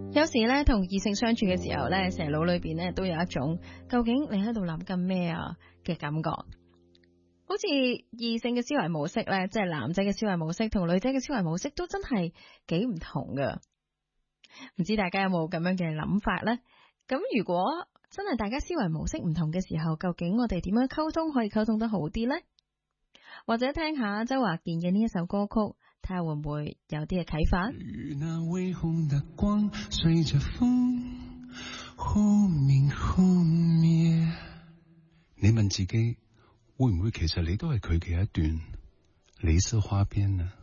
有時咧同異性相處嘅時候咧，成日腦裏邊咧都有一種究竟你喺度諗緊咩啊嘅感覺。好似異性嘅思維模式咧，即係男仔嘅思維模式同女仔嘅思維模式都真係幾唔同噶。唔知大家有冇咁樣嘅諗法呢？咁如果真係大家思維模式唔同嘅時候，究竟我哋點樣溝通可以溝通得好啲呢？或者聽下周華健嘅呢一首歌曲，睇下會唔會有啲嘅啟發？ 如那微紅的光隨着風忽明忽滅。你問自己會唔會其實你都係佢嘅一段李斯花邊呢？